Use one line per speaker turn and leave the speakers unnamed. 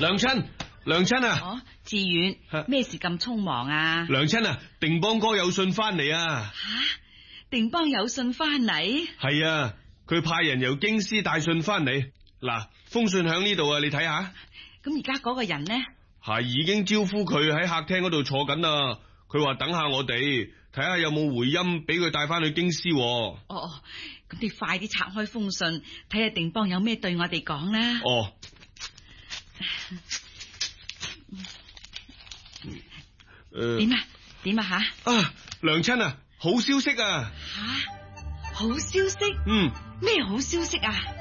娘親，娘親啊！
哦，志遠，咩事咁匆忙啊？
娘親啊，定邦哥有信翻嚟啊！
吓，定邦有信翻嚟？
係啊，佢派人由京師帶信翻嚟。嗱，封信響呢度啊，你睇下。
咁而家嗰個人呢？
係已經招呼佢喺客廳嗰度坐緊啦。佢話等下我哋睇下有冇回音，俾佢帶翻去京師。
哦，咁你快啲拆開封信，睇下定邦有咩對我哋講啦。
哦。
點啊吓？
啊，娘親啊，好消息啊！
吓，好消息？
嗯，
咩好消息啊？